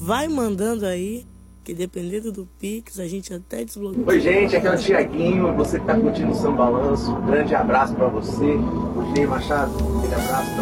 vai mandando aí, que dependendo do Pix, a gente até desbloqueia. Oi, gente, aqui é o Tiaguinho, você que tá curtindo o São Balanço, um grande abraço pra você. Gê Machado, aquele abraço.